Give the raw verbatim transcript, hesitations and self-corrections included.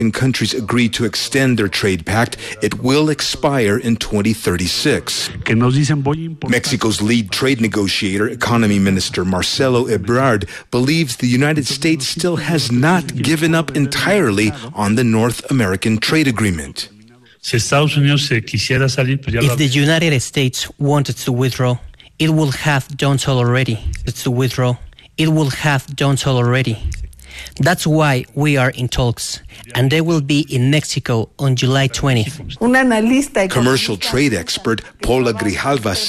countries agree to extend their trade pact, it will expire in twenty thirty-six. Mexico's lead trade negotiator, Economy Minister Marcelo Ebrard, believes the United States still has not given up entirely on the North American trade agreement. If the United States wanted to withdraw, it will have done so already. To withdraw, it will have done so already. That's why we are in talks, and they will be in Mexico on July twentieth. Commercial trade expert Paula Grijalva